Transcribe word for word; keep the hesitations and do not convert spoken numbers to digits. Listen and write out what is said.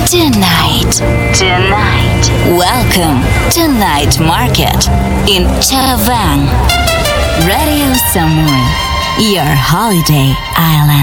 Tonight. Tonight. Welcome to Night Market in Chavang. Radio Samui, your holiday island.